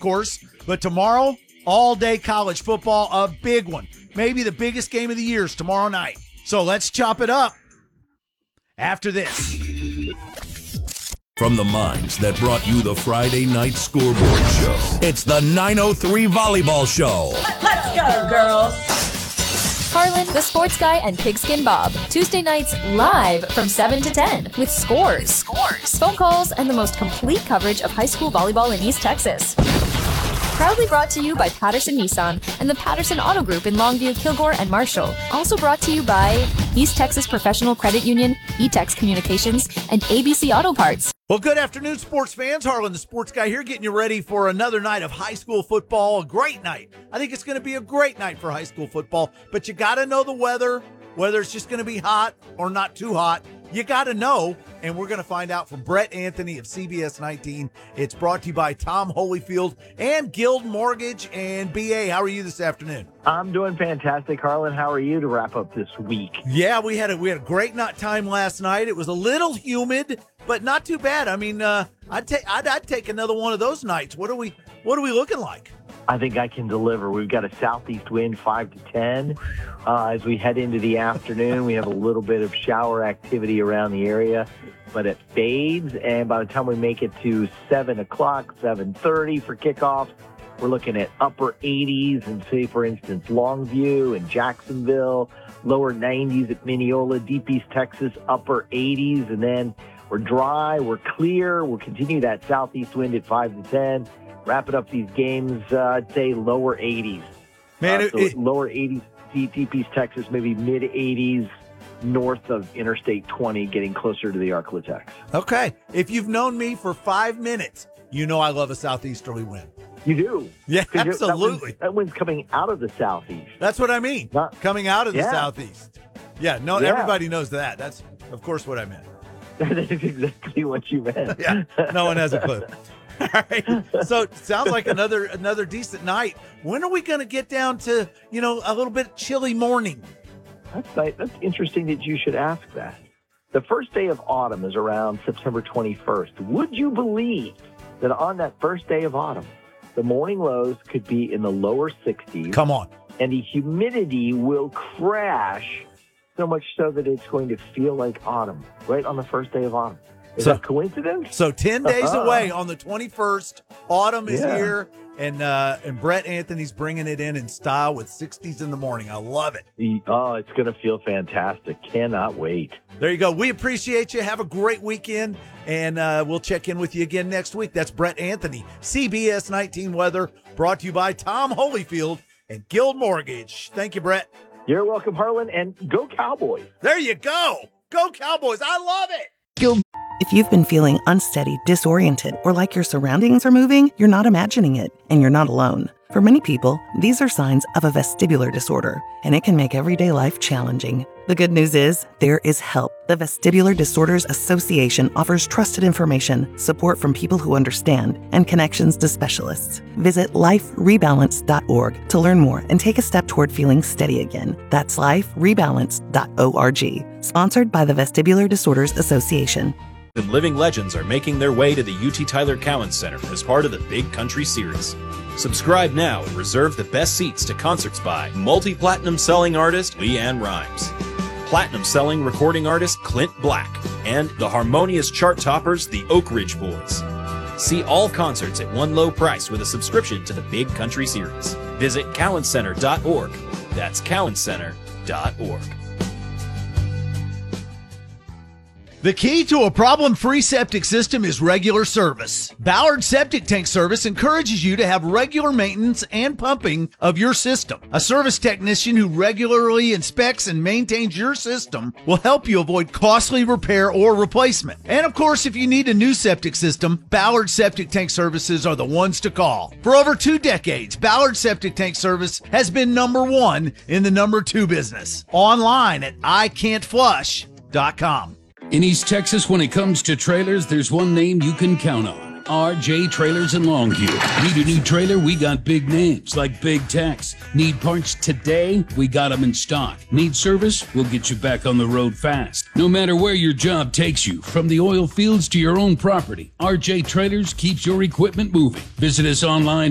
course. But tomorrow, all-day college football, a big one. Maybe the biggest game of the year is tomorrow night. So let's chop it up after this. From the minds that brought you the Friday Night Scoreboard Show, it's the 903 Volleyball Show. Let's go, girls. Harlan, the Sports Guy, and Pigskin Bob. Tuesday nights live from 7 to 10 with scores, phone calls, and the most complete coverage of high school volleyball in East Texas. Proudly brought to you by Patterson Nissan and the Patterson Auto Group in Longview, Kilgore, and Marshall. Also brought to you by East Texas Professional Credit Union, E-Tex Communications, and ABC Auto Parts. Well, good afternoon, sports fans. Harlan, the Sports Guy here, getting you ready for another night of high school football. A great night. I think it's going to be a great night for high school football, but you got to know the weather, whether it's just going to be hot or not too hot. You got to know, and we're going to find out from Brett Anthony of CBS 19. It's brought to you by Tom Holyfield and Guild Mortgage. And BA, how are you this afternoon? I'm doing fantastic, Harlan. How are you to wrap up this week? Yeah, we had a great time last night. It was a little humid, but not too bad. I mean, I'd take another one of those nights. What are we looking like? I think I can deliver. We've got a southeast wind 5 to 10. As we head into the afternoon, we have a little bit of shower activity around the area, but it fades. And by the time we make it to 7 o'clock, 7:30 for kickoff, we're looking at upper 80s and say, for instance, Longview and Jacksonville, lower 90s at Mineola, Deep East Texas, upper 80s. And then we're dry, we're clear. We'll continue that southeast wind at 5 to 10. Wrapping up these games, I'd say lower 80s. Man, lower 80s, Deep East Texas, maybe mid 80s, north of Interstate 20, getting closer to the Arklatex. Okay. If you've known me for 5 minutes, you know I love a southeasterly wind. You do? Yeah, absolutely. That wind's coming out of the southeast. That's what I mean. Coming out of the southeast. Yeah, everybody knows that. That's, of course, what I meant. That is exactly what you meant. Yeah, no one has a clue. All right. So it sounds like another decent night. When are we going to get down to, a little bit chilly morning? That's interesting that you should ask that. The first day of autumn is around September 21st. Would you believe that on that first day of autumn, the morning lows could be in the lower 60s? Come on. And the humidity will crash so much so that it's going to feel like autumn right on the first day of autumn. Is that coincidence? So 10 days away on the 21st, autumn is here, and Brett Anthony's bringing it in style with 60s in the morning. I love it. Oh, it's going to feel fantastic. Cannot wait. There you go. We appreciate you. Have a great weekend, and we'll check in with you again next week. That's Brett Anthony, CBS 19 Weather, brought to you by Tom Holyfield and Guild Mortgage. Thank you, Brett. You're welcome, Harlan, and go Cowboys. There you go. Go Cowboys. I love it. If you've been feeling unsteady, disoriented, or like your surroundings are moving, you're not imagining it, and you're not alone. For many people, these are signs of a vestibular disorder, and it can make everyday life challenging. The good news is, there is help. The Vestibular Disorders Association offers trusted information, support from people who understand, and connections to specialists. Visit liferebalance.org to learn more and take a step toward feeling steady again. That's liferebalance.org. Sponsored by the Vestibular Disorders Association. And living legends are making their way to the UT Tyler Cowan Center as part of the Big Country Series. Subscribe now and reserve the best seats to concerts by multi-platinum selling artist Leanne Rimes, platinum selling recording artist Clint Black, and the harmonious chart toppers the Oak Ridge Boys. See all concerts at one low price with a subscription to the Big Country Series. Visit cowancenter.org. That's cowancenter.org. The key to a problem-free septic system is regular service. Ballard Septic Tank Service encourages you to have regular maintenance and pumping of your system. A service technician who regularly inspects and maintains your system will help you avoid costly repair or replacement. And of course, if you need a new septic system, Ballard Septic Tank Services are the ones to call. For over 2 decades, Ballard Septic Tank Service has been #1 in the #2 business. Online at iCan'tFlush.com. In East Texas, when it comes to trailers, there's one name you can count on. RJ Trailers in Longview. Need a new trailer? We got big names like Big Tex. Need parts today? We got them in stock. Need service? We'll get you back on the road fast. No matter where your job takes you, from the oil fields to your own property, RJ Trailers keeps your equipment moving. Visit us online